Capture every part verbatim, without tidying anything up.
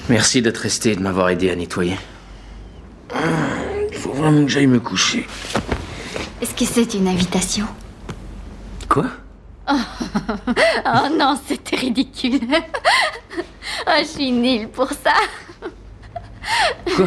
Merci d'être resté et de m'avoir aidé à nettoyer. Il faut vraiment que j'aille me coucher. Est-ce que c'est une invitation? Quoi? Oh, oh non, c'était ridicule. Oh, je suis nulle pour ça. Quoi?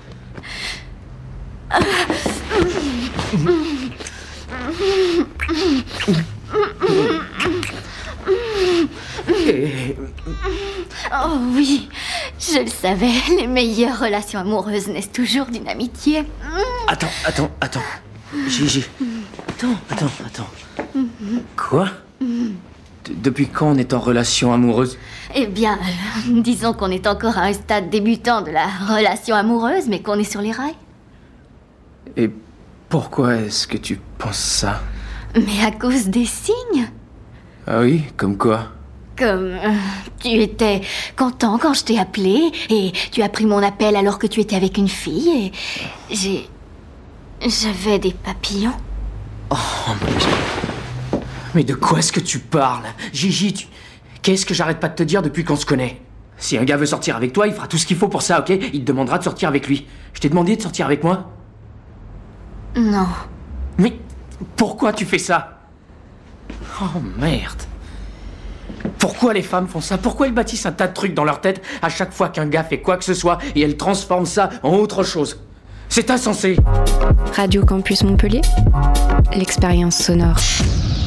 Et... Oh oui, je le savais. Les meilleures relations amoureuses naissent toujours d'une amitié. Attends, attends, attends. Gigi. Attends, attends, attends. Quoi? D- Depuis quand on est en relation amoureuse? Eh bien, euh, disons qu'on est encore à un stade débutant de la relation amoureuse, mais qu'on est sur les rails. Et pourquoi est-ce que tu penses ça? Mais à cause des signes. Ah oui, comme quoi? Comme euh, tu étais content quand je t'ai appelé, et tu as pris mon appel alors que tu étais avec une fille, et j'ai... J'avais des papillons. Oh, mais... mais de quoi est-ce que tu parles? Gigi, tu... Qu'est-ce que j'arrête pas de te dire depuis qu'on se connaît? Si un gars veut sortir avec toi, il fera tout ce qu'il faut pour ça, ok? Il te demandera de sortir avec lui. Je t'ai demandé de sortir avec moi? Non. Mais pourquoi tu fais ça? Oh merde. Pourquoi les femmes font ça? Pourquoi elles bâtissent un tas de trucs dans leur tête à chaque fois qu'un gars fait quoi que ce soit et elles transforment ça en autre chose? C'est insensé. Radio Campus Montpellier, l'expérience sonore.